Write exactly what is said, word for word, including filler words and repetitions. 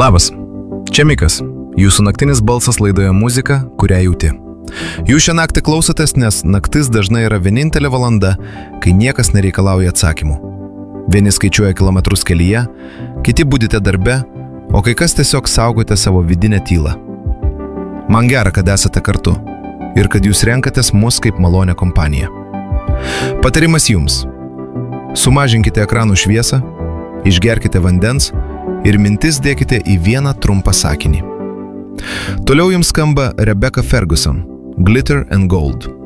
Labas, čia Mikas, jūsų naktinis balsas laidoje muzika, kurią jauti. Jūs šią naktį klausotės, nes naktis dažnai yra vienintelė valanda, kai niekas nereikalauja atsakymų. Vieni skaičiuoja kilometrus kelyje, kiti budite darbe, o kai kas tiesiog saugote savo vidinę tylą. Man gera, kad esate kartu ir kad jūs renkatės mus kaip malonę kompaniją. Patarimas jums. Sumažinkite ekranų šviesą, išgerkite vandens ir mintis dėkite į vieną trumpą sakinį. Toliau jums skamba Rebecca Ferguson, Glitter and Gold.